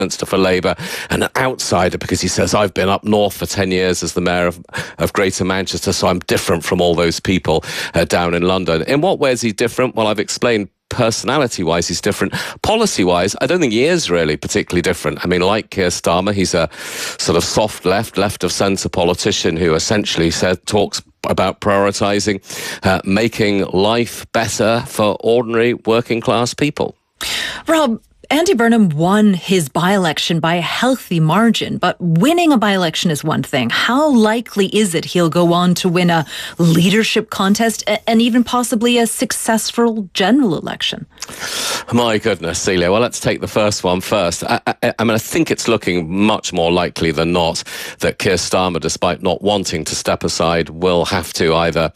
for Labour, and an outsider because he says, I've been up north for 10 years as the mayor of Greater Manchester, so I'm different from all those people down in London. In what way is he different? Well, I've explained personality-wise, he's different. Policy-wise, I don't think he is really particularly different. I mean, like Keir Starmer, he's a sort of soft left-of-centre politician who essentially talks about prioritising, making life better for ordinary working-class people. Rob, Andy Burnham won his by-election by a healthy margin, but winning a by-election is one thing. How likely is it he'll go on to win a leadership contest and even possibly a successful general election? My goodness, Celia. Well, let's take the first one first. I think it's looking much more likely than not that Keir Starmer, despite not wanting to step aside, will have to either,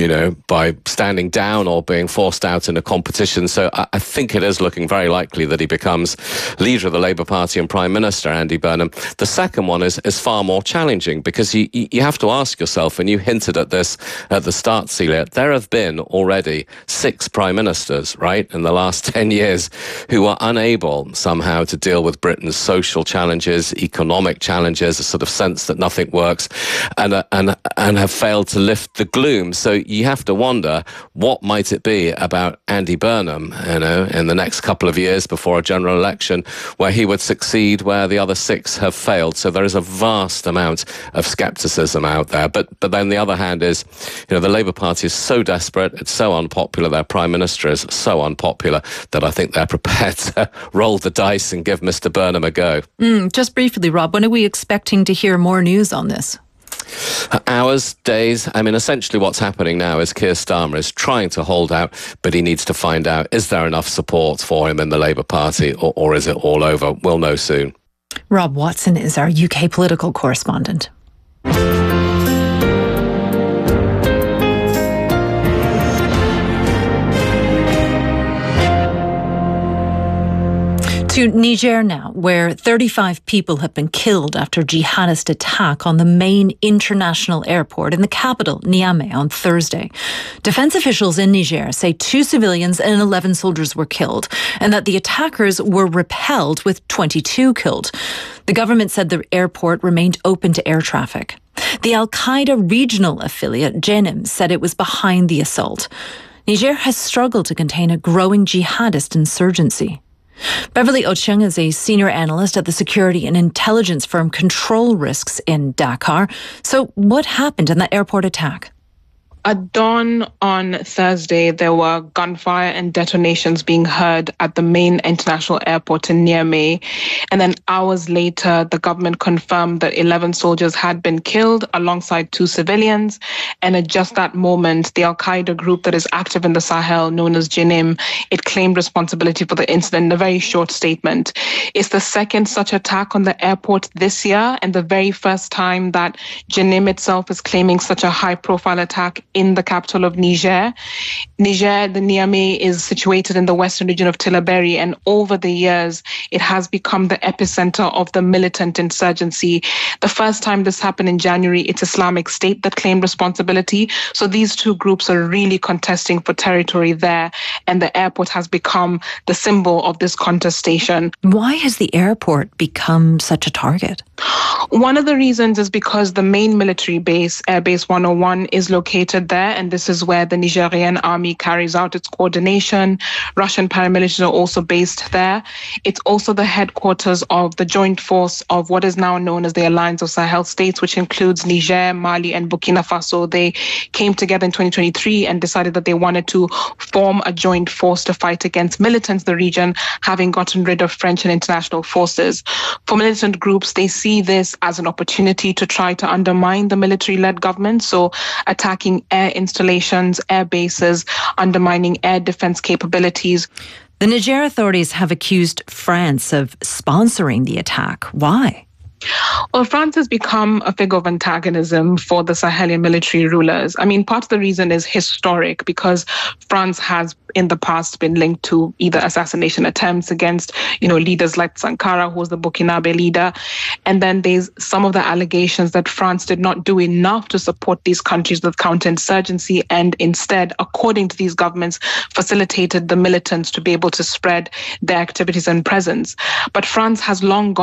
by standing down or being forced out in a competition. So I think it is looking very likely that he becomes leader of the Labour Party and Prime Minister, Andy Burnham. The second one is far more challenging because you have to ask yourself, and you hinted at this at the start, Celia, there have been already 6 Prime Ministers, right, in the last 10 years who were unable somehow to deal with Britain's social challenges, economic challenges, a sort of sense that nothing works, and have failed to lift the gloom. So you have to wonder, what might it be about Andy Burnham, in the next couple of years before a general election where he would succeed where the other 6 have failed. So there is a vast amount of scepticism out there. But then the other hand is, the Labour Party is so desperate, it's so unpopular, their Prime Minister is so unpopular that I think they're prepared to roll the dice and give Mr. Burnham a go. Just briefly, Rob, when are we expecting to hear more news on this? Hours, days. Essentially what's happening now is Keir Starmer is trying to hold out, but he needs to find out, is there enough support for him in the Labour Party or is it all over? We'll know soon. Rob Watson is our UK political correspondent. To Niger now, where 35 people have been killed after jihadist attack on the main international airport in the capital, Niamey, on Thursday. Defense officials in Niger say 2 civilians and 11 soldiers were killed, and that the attackers were repelled with 22 killed. The government said the airport remained open to air traffic. The Al-Qaeda regional affiliate, JNIM, said it was behind the assault. Niger has struggled to contain a growing jihadist insurgency. Beverly Ocheng is a senior analyst at the security and intelligence firm Control Risks in Dakar. So what happened in that airport attack? At dawn on Thursday, there were gunfire and detonations being heard at the main international airport in Niamey. And then hours later, the government confirmed that 11 soldiers had been killed alongside 2 civilians. And at just that moment, the Al-Qaeda group that is active in the Sahel, known as JNIM, it claimed responsibility for the incident in a very short statement. It's the second such attack on the airport this year, and the very first time that JNIM itself is claiming such a high-profile attack in the capital of Niger. Niger, the Niamey, is situated in the western region of Tillaberi, and over the years, it has become the epicenter of the militant insurgency. The first time this happened in January, it's Islamic State that claimed responsibility. So these 2 groups are really contesting for territory there, and the airport has become the symbol of this contestation. Why has the airport become such a target? One of the reasons is because the main military base, Airbase 101, is located there, and this is where the Nigerian army carries out its coordination. Russian paramilitaries are also based there. It's also the headquarters of the joint force of what is now known as the Alliance of Sahel States, which includes Niger, Mali, and Burkina Faso. They came together in 2023 and decided that they wanted to form a joint force to fight against militants in the region, having gotten rid of French and international forces. For militant groups, they see this as an opportunity to try to undermine the military-led government, so attacking air installations, air bases, undermining air defense capabilities. The Niger authorities have accused France of sponsoring the attack. Why? Well, France has become a figure of antagonism for the Sahelian military rulers. I mean, part of the reason is historic because France has in the past been linked to either assassination attempts against, leaders like Sankara, who was the Burkinabe leader. And then there's some of the allegations that France did not do enough to support these countries with counterinsurgency and instead, according to these governments, facilitated the militants to be able to spread their activities and presence. But France has long gone